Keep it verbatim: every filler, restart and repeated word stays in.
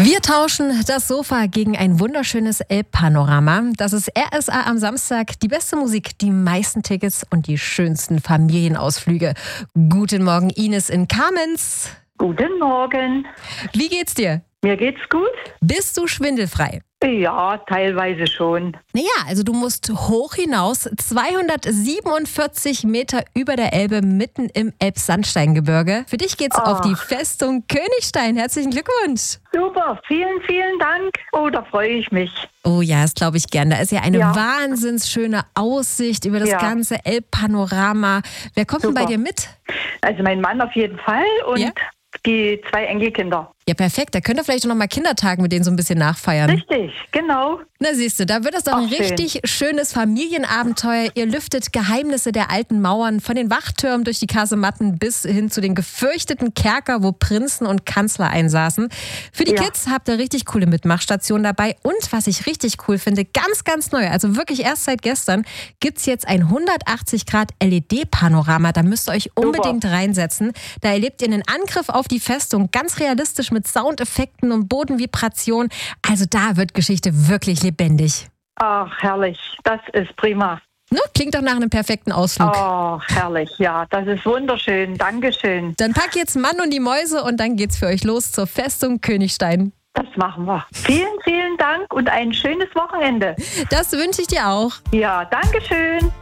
Wir tauschen das Sofa gegen ein wunderschönes Elbpanorama. Das ist R S A am Samstag. Die beste Musik, die meisten Tickets und die schönsten Familienausflüge. Guten Morgen, Ines in Kamenz. Guten Morgen. Wie geht's dir? Mir geht's gut? Bist du schwindelfrei? Ja, teilweise schon. Naja, also du musst hoch hinaus, zweihundertsiebenundvierzig Meter über der Elbe, mitten im Elbsandsteingebirge. Für dich geht's Oh. auf die Festung Königstein. Herzlichen Glückwunsch. Super, vielen, vielen Dank. Oh, da freue ich mich. Oh ja, das glaube ich gern. Da ist ja eine Ja. wahnsinns schöne Aussicht über das Ja. ganze Elbpanorama. Wer kommt denn bei Super. dir mit? Also mein Mann auf jeden Fall und Ja? die zwei Enkelkinder. Ja, perfekt. Da könnt ihr vielleicht noch mal Kindertag mit denen so ein bisschen nachfeiern. Richtig, genau. Na siehst du, da wird es doch ein Ach, schön. richtig schönes Familienabenteuer. Ihr lüftet Geheimnisse der alten Mauern, von den Wachtürmen durch die Kasematten bis hin zu den gefürchteten Kerker, wo Prinzen und Kanzler einsaßen. Für die Ja. Kids habt ihr richtig coole Mitmachstationen dabei. Und was ich richtig cool finde, ganz, ganz neu, also wirklich erst seit gestern, gibt's jetzt ein hundertachtzig Grad L E D-Panorama. Da müsst ihr euch unbedingt reinsetzen. Da erlebt ihr einen Angriff auf die Festung, ganz realistisch mit Soundeffekten und Bodenvibration. Also da wird Geschichte wirklich lebendig. Ach, herrlich. Das ist prima. Ne? Klingt doch nach einem perfekten Ausflug. Oh, herrlich. Ja, das ist wunderschön. Dankeschön. Dann pack jetzt Mann und die Mäuse und dann geht's für euch los zur Festung Königstein. Das machen wir. Vielen, vielen Dank und ein schönes Wochenende. Das wünsche ich dir auch. Ja, Dankeschön.